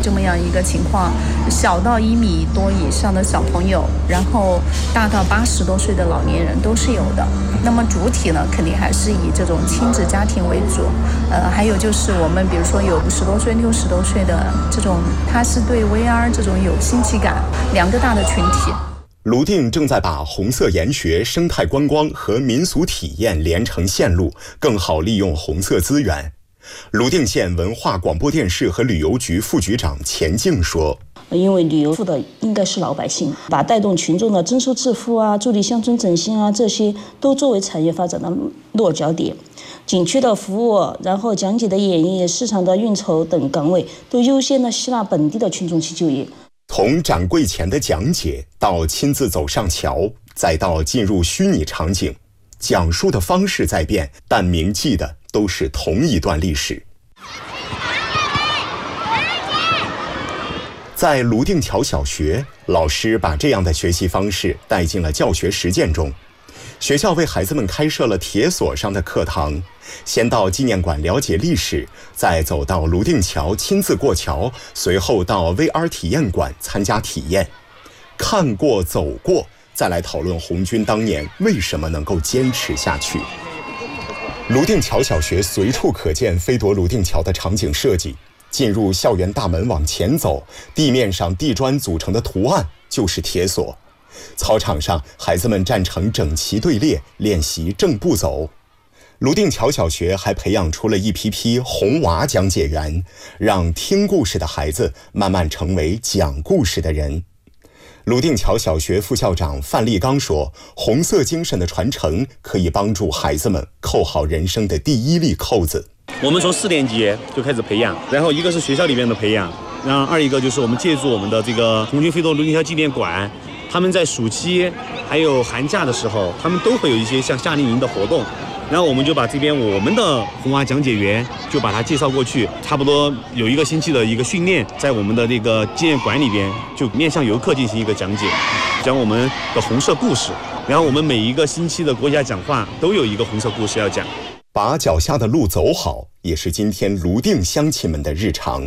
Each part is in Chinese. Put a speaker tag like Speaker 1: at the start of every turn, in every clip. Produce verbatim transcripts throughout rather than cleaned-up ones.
Speaker 1: 这么样一个情况，小到一米多以上的小朋友，然后大到八十多岁的老年人都是有的。那么主体呢，肯定还是以这种亲子家庭为主，呃，还有就是我们比如说有五十多岁、六十多岁的这种，他是对 V R 这种有新奇感，两个大的群体。
Speaker 2: 泸定正在把红色研学、生态观光和民俗体验连成线路，更好利用红色资源。泸定县文化广播电视和旅游局副局长钱静说，
Speaker 3: 因为旅游付的应该是老百姓，把带动群众的增收致富啊、助力乡村振兴啊，这些都作为产业发展的落脚点。景区的服务，然后讲解的演绎、市场的运筹等岗位，都优先的吸纳本地的群众去就业。
Speaker 2: 从展柜前的讲解到亲自走上桥，再到进入虚拟场景，讲述的方式在变，但铭记的都是同一段历史。在泸定桥小学，老师把这样的学习方式带进了教学实践中。学校为孩子们开设了铁索上的课堂，先到纪念馆了解历史，再走到泸定桥亲自过桥，随后到 V R 体验馆参加体验。看过走过，再来讨论红军当年为什么能够坚持下去。泸定桥小学随处可见飞夺泸定桥的场景设计，进入校园大门往前走，地面上地砖组成的图案就是铁索。操场上，孩子们站成整齐队列，练习正步走。泸定桥小学还培养出了一批批红娃讲解员，让听故事的孩子慢慢成为讲故事的人。泸定桥小学副校长范立刚说，红色精神的传承可以帮助孩子们扣好人生的第一粒扣子。
Speaker 4: 我们从四年级就开始培养，然后一个是学校里面的培养，然后二一个就是我们借助我们的这个红军飞夺泸定桥纪念馆，他们在暑期还有寒假的时候，他们都会有一些像夏令营的活动，然后我们就把这边我们的红娃讲解员就把它介绍过去，差不多有一个星期的一个训练，在我们的这个纪念馆里边就面向游客进行一个讲解，讲我们的红色故事，然后我们每一个星期的国家讲话都有一个红色故事要讲。
Speaker 2: 把脚下的路走好，也是今天泸定乡亲们的日常。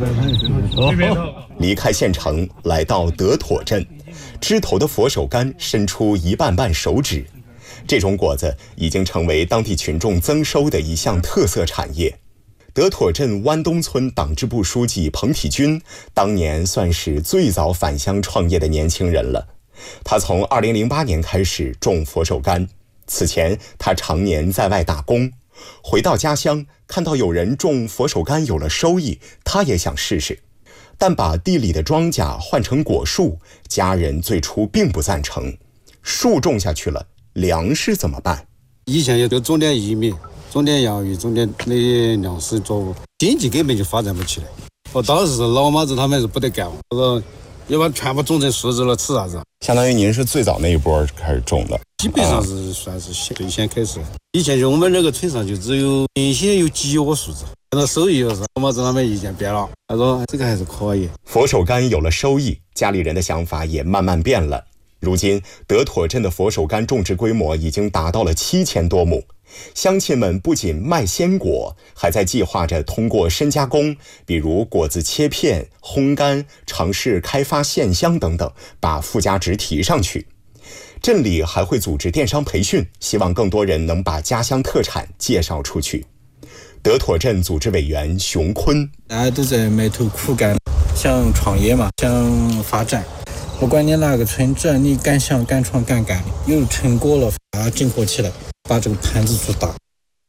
Speaker 2: 离开县城，来到德妥镇，枝头的佛手柑伸出一瓣瓣手指，这种果子已经成为当地群众增收的一项特色产业。德妥镇湾东村党支部书记彭体军当年算是最早返乡创业的年轻人了。他从二零零八年开始种佛手柑，此前他常年在外打工，回到家乡看到有人种佛手柑有了收益，他也想试试。但把地里的庄稼换成果树，家人最初并不赞成。树种下去了，粮食怎么办？
Speaker 5: 以前也都种点玉米，种点洋芋，种点那些粮食作物，经济根本就发展不起来。我当时老妈子他们是不得干，我说要不然全部种成树枝了，吃啥子？
Speaker 2: 相当于您是最早那一波开始种的，
Speaker 5: 基本上是算是最先开始。以前就我们那个村上就只有原先有几窝树枝，现在收益又是老妈子他们意见变了，他说这个还是可以。
Speaker 2: 佛手柑有了收益，家里人的想法也慢慢变了。如今德妥镇的佛手柑种植规模已经达到了七千多亩，乡亲们不仅卖鲜果，还在计划着通过深加工，比如果子切片、烘干，尝试开发线香等等，把附加值提上去。镇里还会组织电商培训，希望更多人能把家乡特产介绍出去。德妥镇组织委员熊坤，
Speaker 6: 大家都在埋头苦干，想创业嘛，想发展。不管你哪个村，只要你敢想敢闯敢干，有成果了，把它整合起来，把这个盘子做大。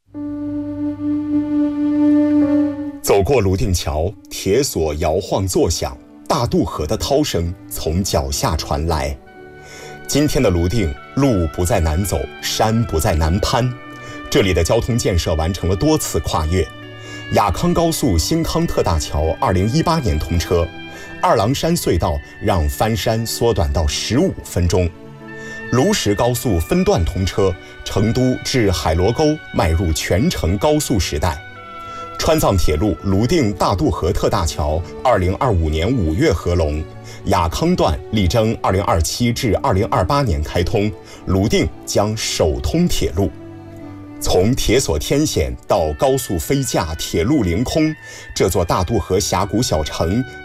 Speaker 2: 走过泸定桥，铁索摇晃作响，大渡河的涛声从脚下传来。今天的泸定，路不再难走，山不再难攀，这里的交通建设完成了多次跨越。雅康高速新康特大桥二零一八年通车，二郎山隧道让翻山缩短到十五分钟。卢石高速分段通车，成都至海螺沟迈入全程高速时代。川藏铁路泸定大渡河特大桥二零二五年五月合龙，雅康段力争二零二七至二零二八年开通，泸定将首通铁路。从铁索天险到高速飞架、铁路凌空，这座大渡河峡谷小城